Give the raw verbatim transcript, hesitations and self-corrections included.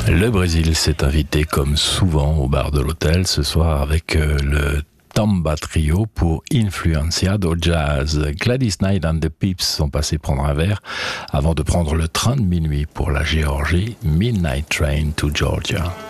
Le Brésil s'est invité comme souvent au bar de l'hôtel ce soir avec euh, le Tamba Trio pour Influenciado Jazz. Gladys Knight and the Pips sont passés prendre un verre avant de prendre le train de minuit pour la Géorgie, Midnight Train to Georgia.